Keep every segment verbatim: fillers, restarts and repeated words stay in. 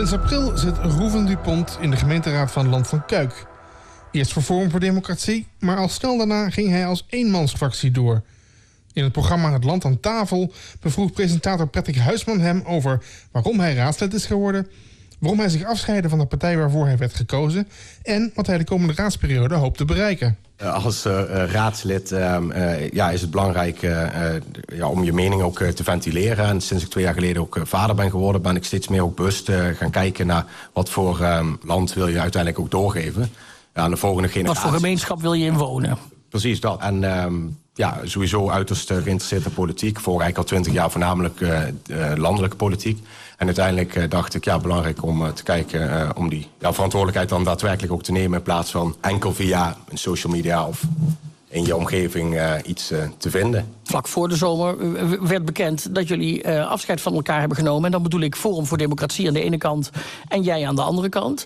Sinds april zit Rouven Dupont in de gemeenteraad van Land van Kuik. Eerst voor Forum voor Democratie, maar al snel daarna ging hij als eenmansfractie door. In het programma Het Land aan tafel bevroeg presentator Patrick Huisman hem over waarom hij raadslid is geworden, waarom hij zich afscheidde van de partij waarvoor hij werd gekozen en wat hij de komende raadsperiode hoopt te bereiken. Als uh, raadslid uh, uh, ja, is het belangrijk uh, uh, ja, om je mening ook uh, te ventileren. En sinds ik twee jaar geleden ook uh, vader ben geworden, ben ik steeds meer ook bewust uh, gaan kijken naar wat voor uh, land wil je uiteindelijk ook doorgeven aan de volgende generatie. Wat voor gemeenschap wil je in wonen? Precies dat. En um, ja, sowieso uiterst uh, geïnteresseerd in politiek. Voor eigenlijk al twintig jaar voornamelijk uh, uh, landelijke politiek. En uiteindelijk uh, dacht ik, ja, belangrijk om uh, te kijken uh, om die ja, verantwoordelijkheid dan daadwerkelijk ook te nemen in plaats van enkel via een social media of in je omgeving uh, iets uh, te vinden. Vlak voor de zomer werd bekend dat jullie uh, afscheid van elkaar hebben genomen. En dan bedoel ik Forum voor Democratie aan de ene kant en jij aan de andere kant.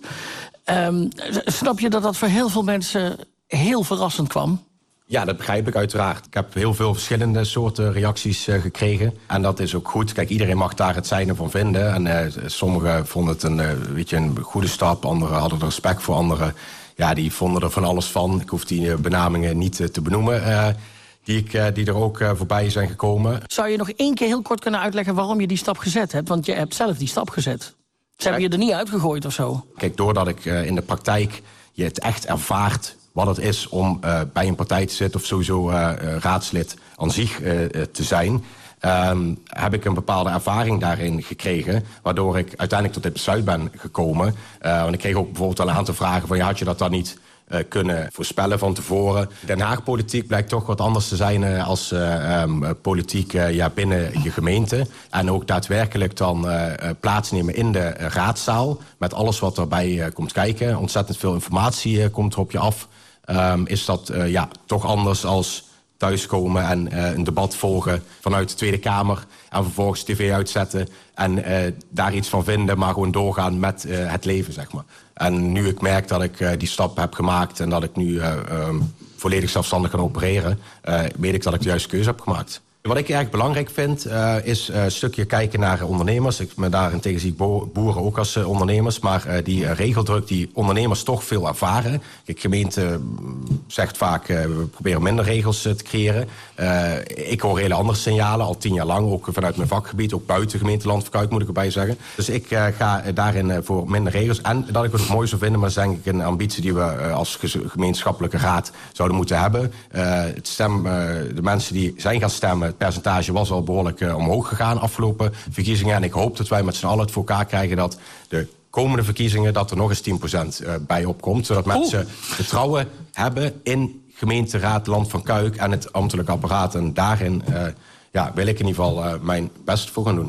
Um, snap je dat dat voor heel veel mensen heel verrassend kwam? Ja, dat begrijp ik uiteraard. Ik heb heel veel verschillende soorten reacties uh, gekregen. En dat is ook goed. Kijk, iedereen mag daar het zijne van vinden. En uh, sommigen vonden het een, uh, weet je, een goede stap. Anderen hadden er respect voor. Anderen ja, die vonden er van alles van. Ik hoef die uh, benamingen niet uh, te benoemen. Uh, die, ik, uh, die er ook uh, voorbij zijn gekomen. Zou je nog één keer heel kort kunnen uitleggen waarom je die stap gezet hebt? Want je hebt zelf die stap gezet. Ze hebben je er niet uitgegooid of zo? Kijk, doordat ik uh, in de praktijk je het echt ervaart wat het is om uh, bij een partij te zitten of sowieso uh, uh, raadslid aan zich uh, uh, te zijn, Um, heb ik een bepaalde ervaring daarin gekregen, waardoor ik uiteindelijk tot dit besluit ben gekomen. Uh, want ik kreeg ook bijvoorbeeld al een aantal vragen van, ja, had je dat dan niet uh, kunnen voorspellen van tevoren? Den Haag politiek blijkt toch wat anders te zijn uh, als uh, um, politiek uh, ja, binnen je gemeente. En ook daadwerkelijk dan uh, plaatsnemen in de uh, raadzaal, met alles wat erbij uh, komt kijken. Ontzettend veel informatie uh, komt er op je af. Um, is dat uh, ja, toch anders als thuiskomen en uh, een debat volgen vanuit de Tweede Kamer en vervolgens tv uitzetten en uh, daar iets van vinden, maar gewoon doorgaan met uh, het leven, zeg maar. En nu ik merk dat ik uh, die stap heb gemaakt en dat ik nu uh, um, volledig zelfstandig kan opereren, uh, weet ik dat ik de juiste keuze heb gemaakt. Wat ik erg belangrijk vind, uh, is uh, een stukje kijken naar ondernemers. Ik me daarentegen zie bo- boeren ook als uh, ondernemers. Maar uh, die uh, regeldruk die ondernemers toch veel ervaren. De gemeente uh, zegt vaak, uh, we proberen minder regels uh, te creëren. Uh, ik hoor hele andere signalen, al tien jaar lang. Ook vanuit mijn vakgebied, ook buiten gemeente Land van Kuik moet ik erbij zeggen. Dus ik uh, ga daarin uh, voor minder regels. En dat ik het ook mooi zou vinden, maar dat is denk ik een ambitie die we uh, als gemeenschappelijke raad zouden moeten hebben. Uh, het stem, uh, de mensen die zijn gaan stemmen, het percentage was al behoorlijk uh, omhoog gegaan afgelopen verkiezingen. En ik hoop dat wij met z'n allen het voor elkaar krijgen dat de komende verkiezingen dat er nog eens tien procent uh, bij opkomt. Zodat mensen vertrouwen hebben in gemeenteraad Land van Kuik en het ambtelijk apparaat. En daarin uh, ja, wil ik in ieder geval uh, mijn best voor gaan doen.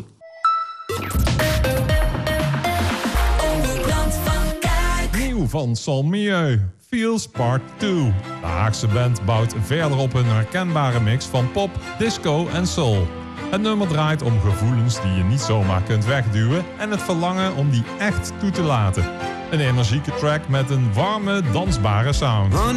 Nieuw van Salmieu. Feels Part twee. De Haagse band bouwt verder op een herkenbare mix van pop, disco en soul. Het nummer draait om gevoelens die je niet zomaar kunt wegduwen en het verlangen om die echt toe te laten. Een energieke track met een warme, dansbare sound.